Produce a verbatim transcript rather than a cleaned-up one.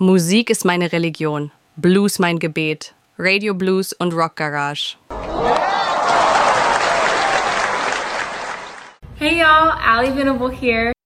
Musik ist meine Religion, Blues mein Gebet, Radio Blues und Rock Garage. Hey y'all, Allie Venable here.